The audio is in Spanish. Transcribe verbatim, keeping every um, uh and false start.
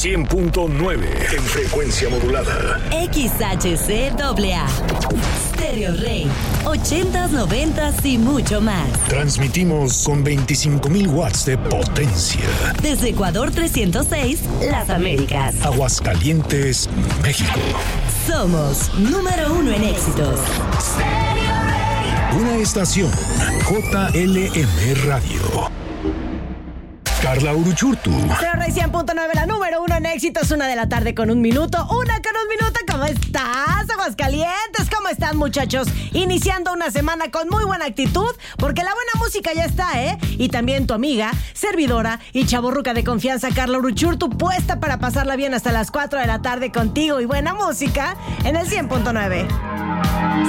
cien punto nueve en frecuencia modulada. X H C A A. Stereo Rey. ochentas, noventas y mucho más. Transmitimos con veinticinco mil watts de potencia. Desde Ecuador trescientos seis, Las Américas. Aguascalientes, México. Somos número uno en éxitos. Una estación J L M Radio. Carla Uruchurtu. Stereo Rey cien punto nueve, la número uno en éxitos. Una de la tarde con un minuto. Una con un minuto. ¿Cómo estás, Aguascalientes? ¿Cómo están, muchachos? Iniciando una semana con muy buena actitud, porque la buena música ya está, ¿eh? Y también tu amiga, servidora y chavorruca de confianza, Carla Uruchurtu, puesta para pasarla bien hasta las cuatro de la tarde contigo y buena música en el cien punto nueve.